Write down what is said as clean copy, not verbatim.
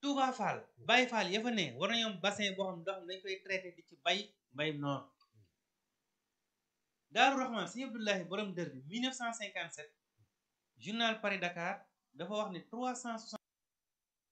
Touba Fall Baye Fall ya fa ne war nañoo bassin boo xam ndox mi dañ koy traité di ci bay noor Daaru Rahman Sëñ Abdoulahi borom dër bi 1957 journal Paris Dakar dafa wax ne 360